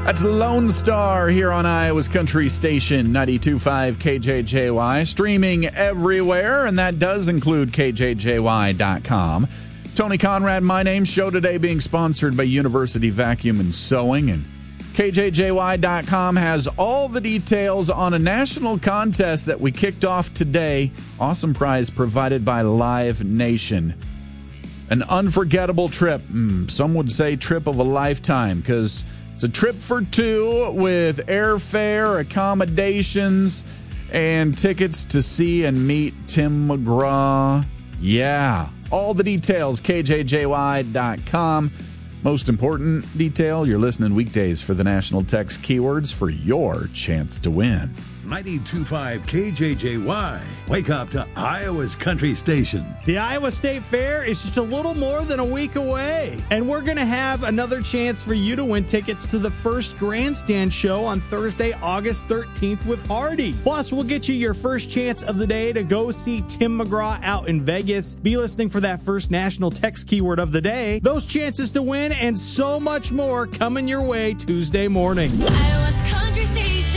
That's Lone Star here on Iowa's Country Station, 92.5 KJJY, streaming everywhere, and that does include KJJY.com. Tony Conrad, my name. Show today being sponsored by University Vacuum and Sewing, and KJJY.com has all the details on a national contest that we kicked off today. Awesome prize provided by Live Nation. An unforgettable trip. Some would say trip of a lifetime, because it's a trip for two with airfare, accommodations, and tickets to see and meet Tim McGraw. Yeah, all the details, KJJY.com. Most important detail, you're listening weekdays for the national text keywords for your chance to win. 92.5 KJJY. Wake up to Iowa's Country Station. The Iowa State Fair is just a little more than a week away, and we're going to have another chance for you to win tickets to the first Grandstand show on Thursday, August 13th with Hardy. Plus, we'll get you your first chance of the day to go see Tim McGraw out in Vegas. Be listening for that first national text keyword of the day. Those chances to win and so much more coming your way Tuesday morning. Iowa's Country Station,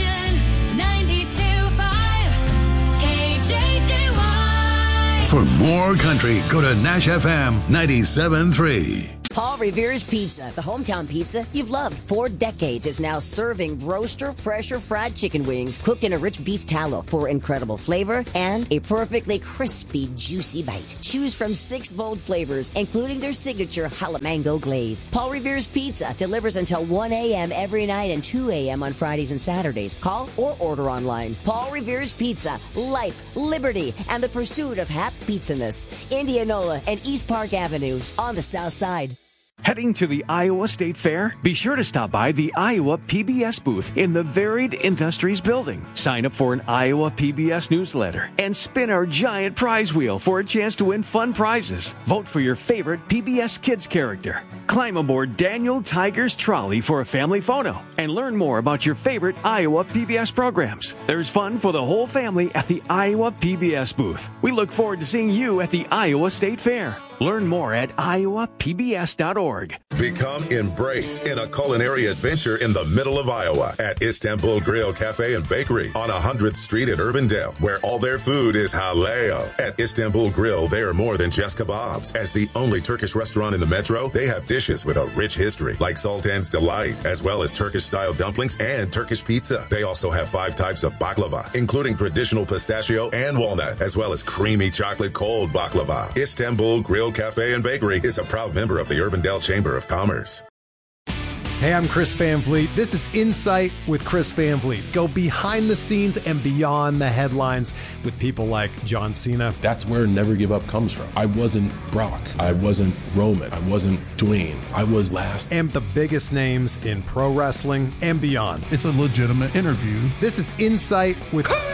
92.5 KJJY. For more country, go to Nash FM 97.3. Paul Revere's Pizza, the hometown pizza you've loved for decades, is now serving roaster pressure fried chicken wings cooked in a rich beef tallow for incredible flavor and a perfectly crispy, juicy bite. Choose from 6 bold flavors, including their signature jalapeño glaze. Paul Revere's Pizza delivers until 1 a.m. every night and 2 a.m. on Fridays and Saturdays. Call or order online. Paul Revere's Pizza, life, liberty, and the pursuit of happy pizzaness. Indianola and East Park Avenues on the south side. Heading to the Iowa State Fair? Be sure to stop by the Iowa PBS booth in the Varied Industries building. Sign up for an Iowa PBS newsletter and spin our giant prize wheel for a chance to win fun prizes. Vote for your favorite PBS Kids character. Climb aboard Daniel Tiger's trolley for a family photo and learn more about your favorite Iowa PBS programs. There's fun for the whole family at the Iowa PBS booth. We look forward to seeing you at the Iowa State Fair. Learn more at iowapbs.org. Become embraced in a culinary adventure in the middle of Iowa at Istanbul Grill Cafe and Bakery on 100th Street in Urbandale, where all their food is halal. At Istanbul Grill, they are more than just kebabs. As the only Turkish restaurant in the metro, they have dishes with a rich history, like Sultan's Delight, as well as Turkish-style dumplings and Turkish pizza. They also have 5 types of baklava, including traditional pistachio and walnut, as well as creamy chocolate cold baklava. Istanbul Grill Cafe and Bakery is a proud member of the Urbandale Chamber of Commerce. Hey, I'm Chris Van Vliet. This is Insight with Chris Van Vliet. Go behind the scenes and beyond the headlines with people like John Cena. That's where Never Give Up comes from. I wasn't Brock. I wasn't Roman. I wasn't Dwayne. I was last. And the biggest names in pro wrestling and beyond. It's a legitimate interview. This is Insight with Chris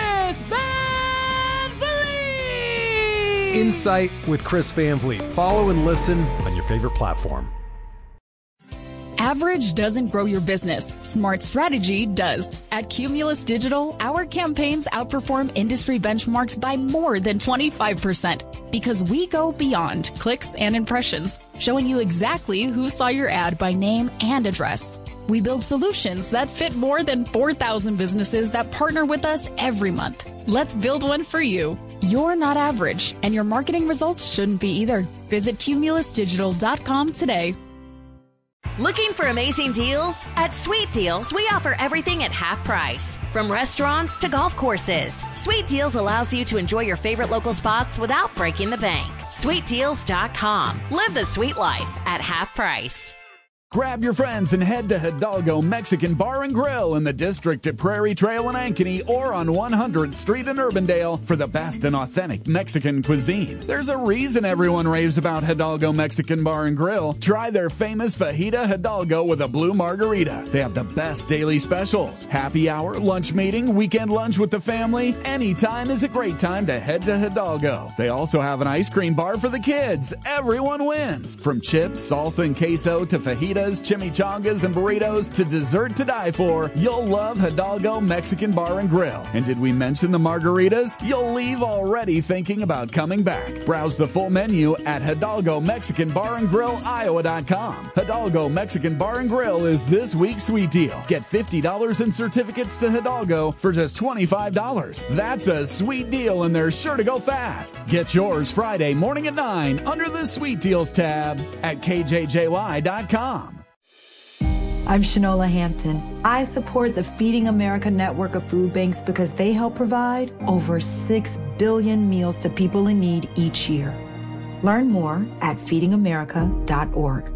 Van Vliet! Insight with Chris Van Vliet. Follow and listen on your favorite platform. Average doesn't grow your business. Smart strategy does. At Cumulus Digital, our campaigns outperform industry benchmarks by more than 25% because we go beyond clicks and impressions, showing you exactly who saw your ad by name and address. We build solutions that fit more than 4,000 businesses that partner with us every month. Let's build one for you. You're not average, and your marketing results shouldn't be either. Visit cumulusdigital.com today. Looking for amazing deals? At Sweet Deals, we offer everything at half price. From restaurants to golf courses, Sweet Deals allows you to enjoy your favorite local spots without breaking the bank. SweetDeals.com. Live the sweet life at half price. Grab your friends and head to Hidalgo Mexican Bar and Grill in the district at Prairie Trail in Ankeny or on 100th Street in Urbandale for the best and authentic Mexican cuisine. There's a reason everyone raves about Hidalgo Mexican Bar and Grill. Try their famous fajita Hidalgo with a blue margarita. They have the best daily specials. Happy hour, lunch meeting, weekend lunch with the family. Anytime is a great time to head to Hidalgo. They also have an ice cream bar for the kids. Everyone wins. From chips, salsa, and queso to fajita fajitas, chimichangas, and burritos to dessert to die for, you'll love Hidalgo Mexican Bar and Grill. And did we mention the margaritas? You'll leave already thinking about coming back. Browse the full menu at Hidalgo Mexican Bar and Grill, Iowa.com. Hidalgo Mexican Bar and Grill is this week's sweet deal. Get $50 in certificates to Hidalgo for just $25. That's a sweet deal, and they're sure to go fast. Get yours Friday morning at 9 under the Sweet Deals tab at KJJY.com. I'm Shanola Hampton. I support the Feeding America network of food banks because they help provide over 6 billion meals to people in need each year. Learn more at feedingamerica.org.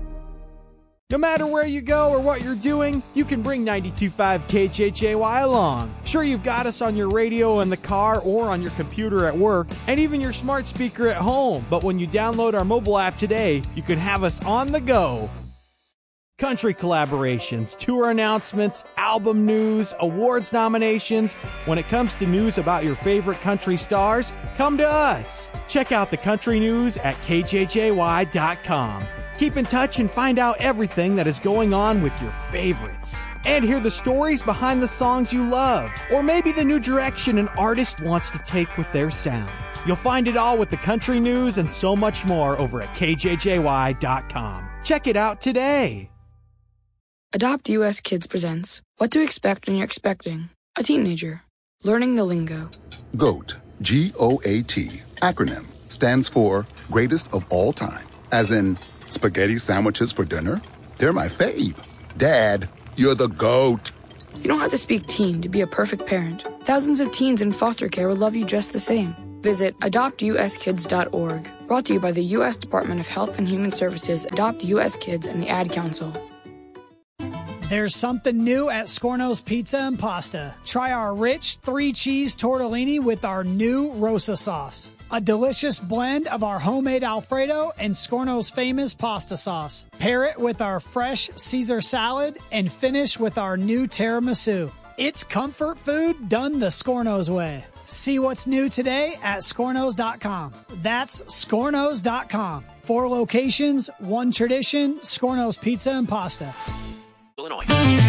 No matter where you go or what you're doing, you can bring 92.5 KJJY along. Sure, you've got us on your radio in the car or on your computer at work, and even your smart speaker at home. But when you download our mobile app today, you can have us on the go. Country collaborations, tour announcements, album news, awards nominations. When it comes to news about your favorite country stars, come to us. Check out the country news at KJJY.com. Keep in touch and find out everything that is going on with your favorites. And hear the stories behind the songs you love, or maybe the new direction an artist wants to take with their sound. You'll find it all with the country news and so much more over at KJJY.com. Check it out today. Adopt US Kids presents What to Expect When You're Expecting a Teenager. Learning the lingo. GOAT, G-O-A-T, acronym, stands for Greatest of All Time. As in, spaghetti sandwiches for dinner? They're my fave. Dad, you're the GOAT. You don't have to speak teen to be a perfect parent. Thousands of teens in foster care will love you just the same. Visit adoptuskids.org. Brought to you by the U.S. Department of Health and Human Services, Adopt U.S. Kids, and the Ad Council. There's something new at Scorno's Pizza and Pasta. Try our rich 3-cheese tortellini with our new Rosa sauce. A delicious blend of our homemade Alfredo and Scorno's famous pasta sauce. Pair it with our fresh Caesar salad and finish with our new tiramisu. It's comfort food done the Scorno's way. See what's new today at Scornos.com. That's Scornos.com. 4 locations, 1 tradition, Scorno's Pizza and Pasta. Illinois.